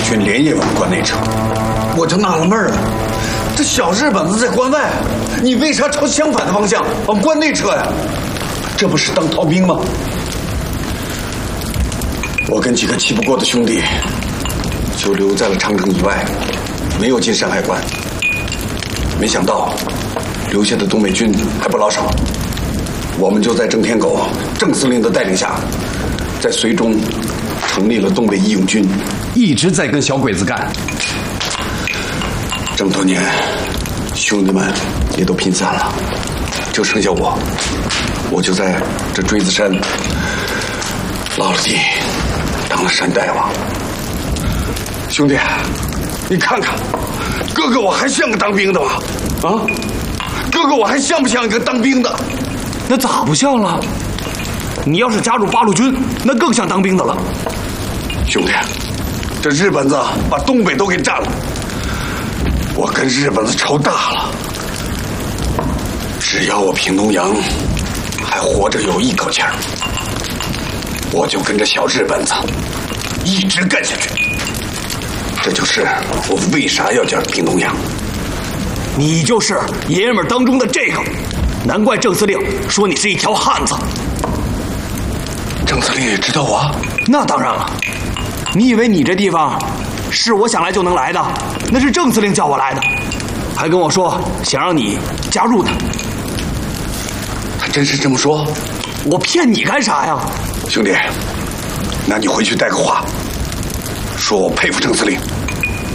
军连夜往关内撤，我就纳了闷了，这小日本子在关外，你为啥朝相反的方向往关内撤呀？这不是当逃兵吗？我跟几个气不过的兄弟，就留在了长城以外，没有进山海关。没想到，留下的东北军还不老少，我们就在郑天狗郑司令的带领下，在绥中成立了东北义勇军，一直在跟小鬼子干。这么多年，兄弟们也都拼散了，就剩下我就在这锥子山落了地，当了山大王。兄弟，你看看，哥哥我还像个当兵的吗？啊，哥哥我还像不像一个当兵的？ 那咋不像了？你要是加入八路军，那更像当兵的了。 兄弟，这日本子把东北都给占了，我跟日本子仇大了。只要我平东洋还活着有一口气儿，我就跟着小日本子一直干下去。这就是我为啥要叫平东洋。 你就是爷爷们当中的这个，难怪郑司令说你是一条汉子。 郑司令也知道我？ 那当然了。你以为你这地方是我想来就能来的？那是郑司令叫我来的，还跟我说想让你加入他。 他真是这么说？ 我骗你干啥呀？ 兄弟，那你回去带个话，说我佩服郑司令。